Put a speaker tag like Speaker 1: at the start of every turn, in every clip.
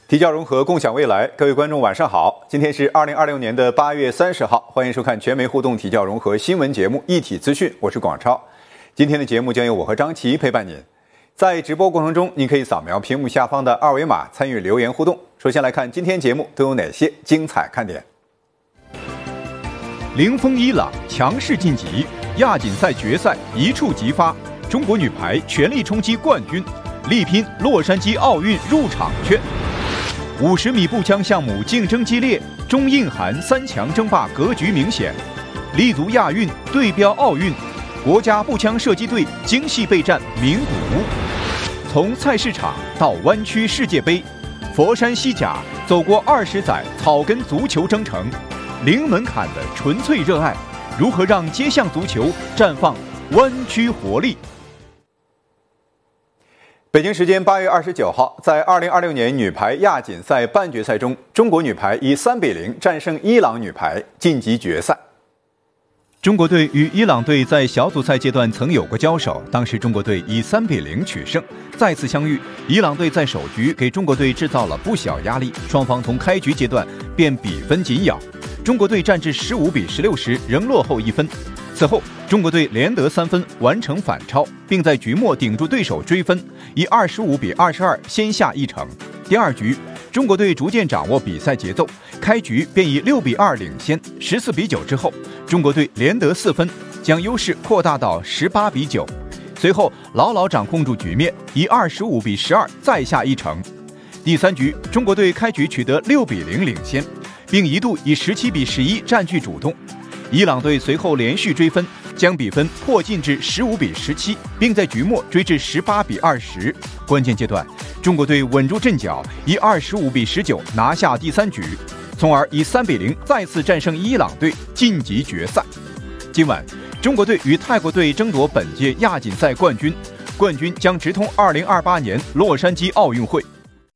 Speaker 1: 提教融合，共享未来。各位观众晚上好，今天是2026年的8月30号，欢迎收看全媒互动提教融合新闻节目一体资讯，我是广超。今天的节目将由我和张琪陪伴您。在直播过程中，您可以扫描屏幕下方的二维码参与留言互动。首先来看今天节目都有哪些精彩看点。
Speaker 2: 零封伊朗强势晋级，亚锦赛决赛一触即发，中国女排全力冲击冠军，力拼洛杉矶奥运入场券。50米步枪项目竞争激烈，中印韩3强争霸格局明显，立足亚运对标奥运，国家步枪射击队精细备战名古屋。从菜市场到湾区世界杯，佛山西甲走过20载草根足球征程，零门槛的纯粹热爱，如何让街巷足球绽放湾区活力？
Speaker 1: 北京时间8月29号，在2026年女排亚锦赛半决赛中，中国女排以3-0战胜伊朗女排，晋级决赛。
Speaker 2: 中国队与伊朗队在小组赛阶段曾有过交手，当时中国队以3-0取胜。再次相遇，伊朗队在首局给中国队制造了不小压力，双方从开局阶段便比分紧咬，中国队战至15-16时仍落后1分。此后，中国队连得3分，完成反超，并在局末顶住对手追分，以25-22先下一城。第二局，中国队逐渐掌握比赛节奏，开局便以6-2领先，14-9之后，中国队连得4分，将优势扩大到18-9。随后牢牢掌控住局面，以25-12再下一城。第三局，中国队开局取得6-0领先，并一度以17-11占据主动。伊朗队随后连续追分，将比分迫近至15-17，并在局末追至18-20。关键阶段，中国队稳住阵脚，以25-19拿下第三局，从而以3-0再次战胜伊朗队，晋级决赛。今晚，中国队与泰国队争夺本届亚锦赛冠军，冠军将直通2028年洛杉矶奥运会。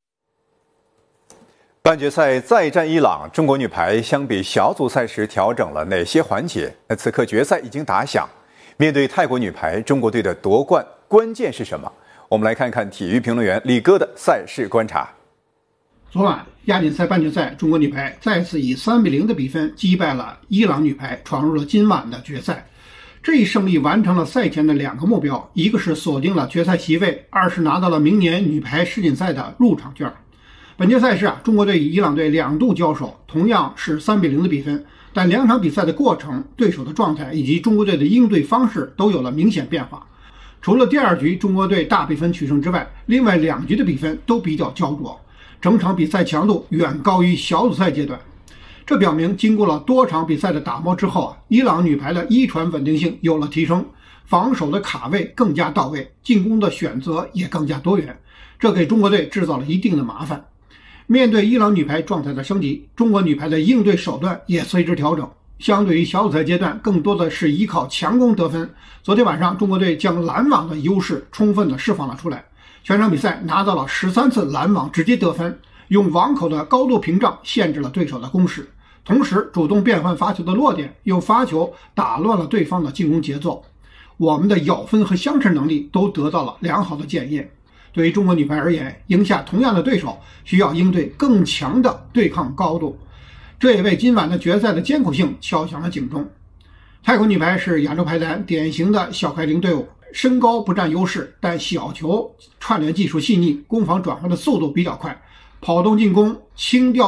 Speaker 1: 半决赛再战伊朗，中国女排相比小组赛时调整了哪些环节？此刻决赛已经打响，面对泰国女排，中国队的夺冠关键是什么？我们来看看体育评论员李哥的赛事观察。
Speaker 3: 昨晚亚锦赛半决赛，中国女排再次以3-0的比分击败了伊朗女排，闯入了今晚的决赛。这一胜利完成了赛前的2个目标，一个是锁定了决赛席位，二是拿到了明年女排世锦赛的入场券。本届赛事中国队与伊朗队2度交手，同样是3-0的比分，但2场比赛的过程、对手的状态以及中国队的应对方式都有了明显变化。除了第2局中国队大比分取胜之外，另外2局的比分都比较焦灼，整场比赛强度远高于小组赛阶段。这表明经过了多场比赛的打磨之后伊朗女排的一传稳定性有了提升，防守的卡位更加到位，进攻的选择也更加多元，这给中国队制造了一定的麻烦。面对伊朗女排状态的升级，中国女排的应对手段也随之调整，相对于小组赛阶段更多的是依靠强攻得分。昨天晚上中国队将拦网的优势充分的释放了出来，全场比赛拿到了13次拦网直接得分，用网口的高度屏障限制了对手的攻势，同时主动变换发球的落点，用发球打乱了对方的进攻节奏。我们的咬分和相持能力都得到了良好的检验。对于中国女排而言，赢下同样的对手需要应对更强的对抗高度，这也为今晚的决赛的艰苦性敲响了警钟。泰国女排是亚洲排坛典型的小开龄队伍，身高不占优势，但小球串联技术细腻，攻防转换的速度比较快，跑动进攻轻调